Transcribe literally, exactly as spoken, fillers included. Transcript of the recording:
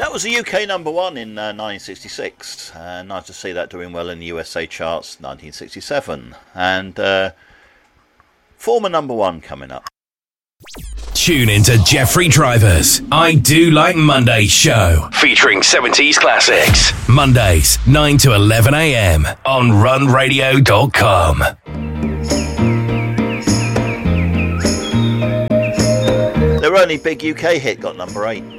That was a U K number one in uh, nineteen sixty-six. Uh, nice to see that doing well in the U S A charts, nineteen sixty-seven. And uh, former number one coming up. Tune into Jeffrey Driver's I Do Like Mondays show, featuring seventies classics. Mondays, nine to eleven a.m. on run radio dot com. Their only big U K hit got number eight.